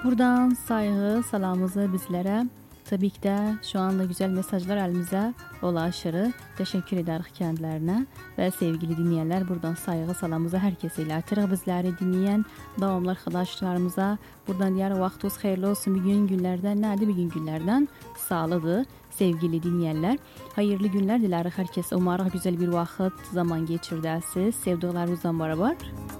Buradan saygı, salamımızı bizlere, tabii ki de şu anda güzel mesajlar elimize ulaşır. Teşekkür ederiz kendilerine ve sevgili dinleyenler, buradan saygı, salamımızı herkese iletirik. Bizleri dinleyen davamlı arkadaşlarımıza buradan diğer vaktiniz hayırlı olsun. Bir gün günlerden, nerede bir gün günlerden sağlığı sevgili dinleyenler. Hayırlı günler dileriz herkese. Umarım güzel bir vakit zaman geçirdiniz sevdiklerinizle beraber.